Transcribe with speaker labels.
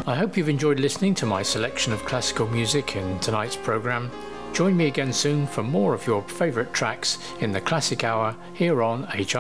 Speaker 1: I hope you've enjoyed listening to my selection of classical music in tonight's programme. Join me again soon for more of your favourite tracks in the Classic Hour here on HR